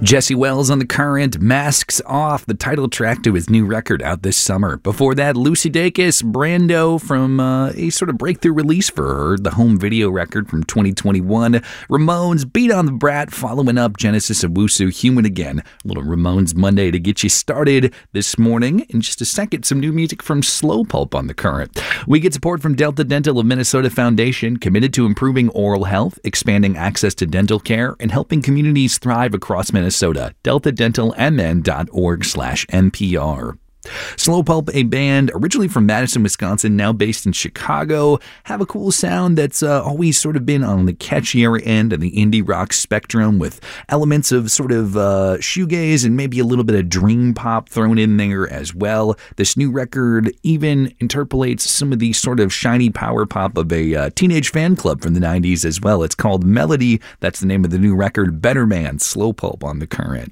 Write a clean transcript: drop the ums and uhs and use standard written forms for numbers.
Jesse Wells on The Current, Masks Off, the title track to his new record out this summer. Before that, Lucy Dacus, Brando from a sort of breakthrough release for her, the home video record from 2021. Ramones, Beat on the Brat, following up Genesis Owusu, Human Again. A little Ramones Monday to get you started this morning. In just a second, some new music from Slow Pulp on The Current. We get support from Delta Dental of Minnesota Foundation, committed to improving oral health, expanding access to dental care, and helping communities thrive across Minnesota. DeltaDentalMN.org/NPR. Slow Pulp, a band originally from Madison, Wisconsin, now based in Chicago, have a cool sound that's always sort of been on the catchier end of the indie rock spectrum, with elements of sort of shoegaze and maybe a little bit of dream pop thrown in there as well. This new record even interpolates some of the sort of shiny power pop of a Teenage Fan Club from the 90s as well. It's called Melody. That's the name of the new record. Better Man, Slow Pulp on The Current.